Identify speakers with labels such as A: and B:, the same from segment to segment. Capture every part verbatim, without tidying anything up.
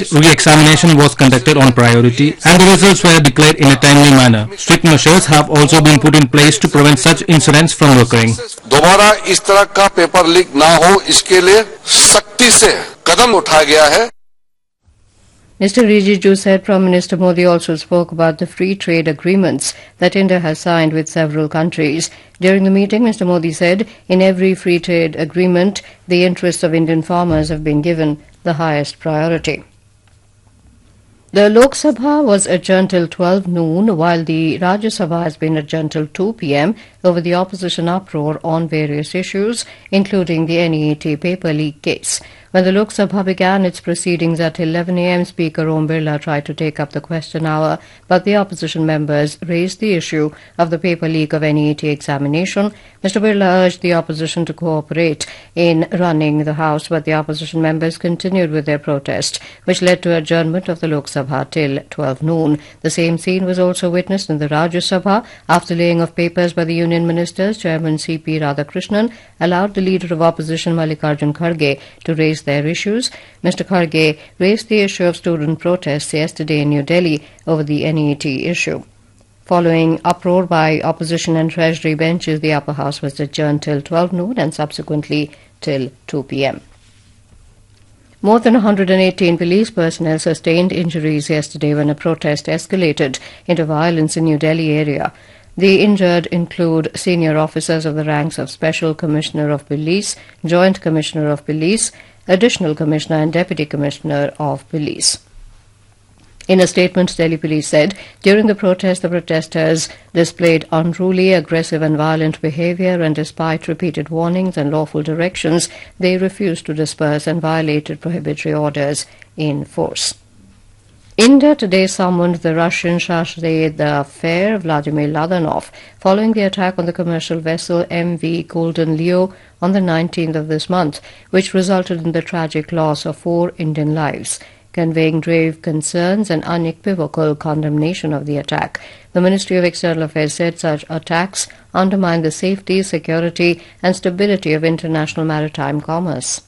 A: re-examination was conducted on priority and the results were declared in a timely manner. Strict measures have also been put in place to prevent such incidents from occurring.
B: दोबारा इस तरह का paper leak ना हो, इसके लिए सख्ती से कदम उठाया गया है.
C: Mister Rijiju said Prime Minister Modi also spoke about the free trade agreements that India has signed with several countries. During the meeting, Mister Modi said, in every free trade agreement, the interests of Indian farmers have been given the highest priority. The Lok Sabha was adjourned till twelve noon, while the Rajya Sabha has been adjourned till two p m over the opposition uproar on various issues, including the N E A T paper leak case. When the Lok Sabha began its proceedings at eleven a m, Speaker Om Birla tried to take up the question hour, but the opposition members raised the issue of the paper leak of N E A T examination. Mister Birla urged the opposition to cooperate in running the House, but the opposition members continued with their protest, which led to adjournment of the Lok Sabha till twelve noon. The same scene was also witnessed in the Rajya Sabha. After laying of papers by the Union Ministers, Chairman C P Radhakrishnan allowed the Leader of Opposition Mallikarjun Kharge to raise their issues. Mister Kharge raised the issue of student protests yesterday in New Delhi over the N E A T issue. Following uproar by opposition and treasury benches, the upper house was adjourned till twelve noon and subsequently till two p m. More than one hundred eighteen police personnel sustained injuries yesterday when a protest escalated into violence in New Delhi area. The injured include senior officers of the ranks of Special Commissioner of Police, Joint Commissioner of Police, Additional Commissioner and Deputy Commissioner of Police. In a statement, Delhi Police said, during the protest, the protesters displayed unruly, aggressive and violent behaviour, and despite repeated warnings and lawful directions, they refused to disperse and violated prohibitory orders in force. India today summoned the Russian chargé d'affaires Vladimir Ladanov following the attack on the commercial vessel M V Golden Leo on the nineteenth of this month, which resulted in the tragic loss of four Indian lives. Conveying grave concerns and unequivocal condemnation of the attack, the Ministry of External Affairs said such attacks undermine the safety, security and stability of international maritime commerce.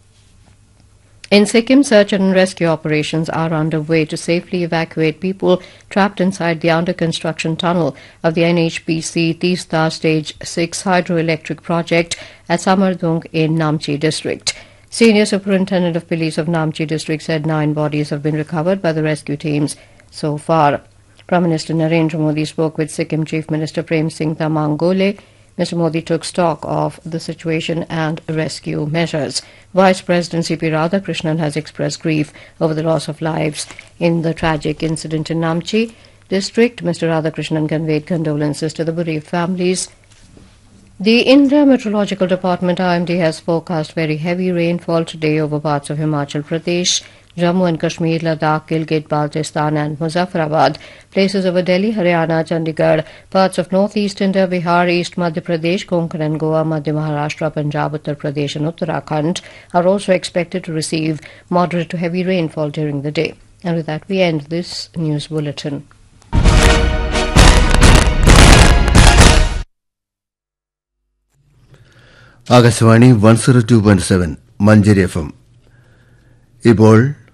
C: In Sikkim, search and rescue operations are underway to safely evacuate people trapped inside the under-construction tunnel of the N H P C Teesta Stage six hydroelectric project at Samardung in Namchi district. Senior Superintendent of Police of Namchi district said nine bodies have been recovered by the rescue teams so far. Prime Minister Narendra Modi spoke with Sikkim Chief Minister Prem Singh Tamang Gole. Mister Modi took stock of the situation and rescue measures. Vice President C P Radhakrishnan has expressed grief over the loss of lives in the tragic incident in Namchi district. Mister Radhakrishnan conveyed condolences to the bereaved families. The India Meteorological Department I M D has forecast very heavy rainfall today over parts of Himachal Pradesh, Jammu and Kashmir, Ladakh, Gilgit, Baltistan and Muzaffarabad, places over Delhi, Haryana, Chandigarh, parts of northeast India, Bihar, East Madhya Pradesh, Konkan and Goa, Madhya Maharashtra, Punjab, Uttar Pradesh and Uttarakhand are also expected to receive moderate to heavy rainfall during the day. And with that we end this news bulletin.
D: Akashvani one zero two point seven Manjeri F M. ഇപ്പോൾ